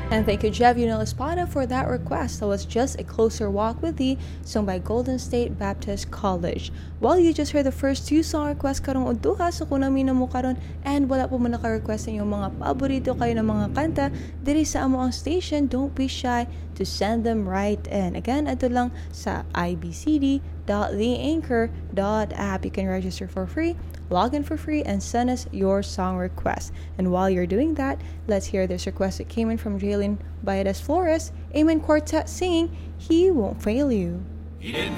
And thank you, Jeff Yunel Espada, for that request. That was Just a Closer Walk with Thee, sung by Golden State Baptist College. Well, you just heard the first two song requests karong uduha so kung namin mo karon and wala po mo naka-request ng mga paborito kayo ng mga kanta diri sa amo ang station, don't be shy to send them right in. Again, ato lang sa ibcd.theanchor.app. You can register for free, log in for free, and send us your song request. And while you're doing that, let's hear this request that came in from Jalen Baedas Flores, Amen Quartet singing He Won't Fail You. He didn't